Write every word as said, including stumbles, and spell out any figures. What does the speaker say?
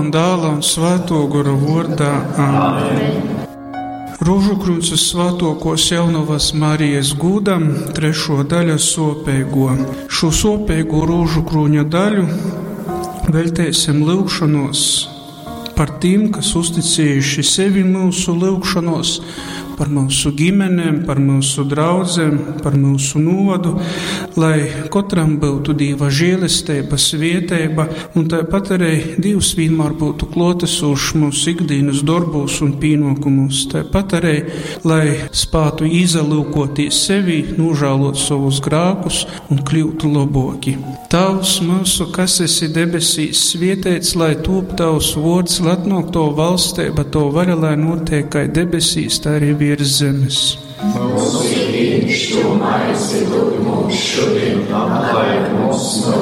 Dēla un Svēto Gara vārdā. Āmen. Rūžukrūns uz Svētokos Jaunavas Marijas gūdam, trešo daļu sopeigo. Šo sopeigo rūžukrūņa daļu veltēsim lūgšanos par tiem, kas uzticējuši sevi mūsu lūgšanos, par mūsu ģimenēm, par mūsu draudzēm, par mūsu novadu, lai katram būtu Dieva žēlastība, svētība, un tāpat arī Dievs vienmēr būtu klātesošs mūsu ikdienas darbos un pienākumos. Tāpat arī, lai spētu izlūkoties sevi, nožēlot savus grēkus un kļūtu labāki. Tavs mūsu, kas esi debesīs, svētīts, lai top tavs vārds, lai atnāk to valstība, to vaļa, lai notiek kā debesīs, tā arī virs zemes. Mūsu ikdienišķo maizi dod mums šodien, atlaid mums no